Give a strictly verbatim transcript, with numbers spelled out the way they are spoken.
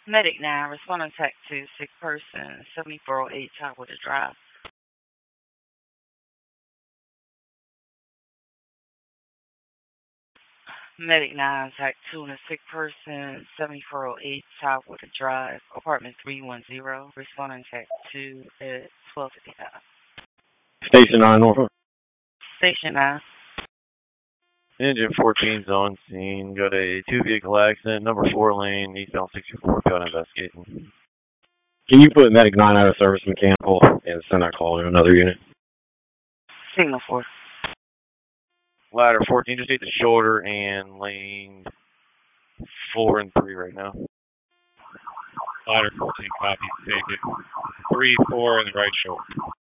Medic nine, responding tech to sick person, seventy-four oh eight Topwater Drive. Medic nine, tech two and a sick person, seventy-four oh eight Topwater Drive, apartment three one zero, responding tech two at twelve fifty-five. Station nine, Norfolk. Station nine. Engine fourteen's on scene. Got a two vehicle accident, number four lane, eastbound sixty-four, got investigation. Can you put Medic nine out of service mechanical and send that call to another unit? Signal four. Ladder fourteen, just hit the shoulder and lane four and three right now. Ladder fourteen, copy, take it. three, four, and the right shoulder.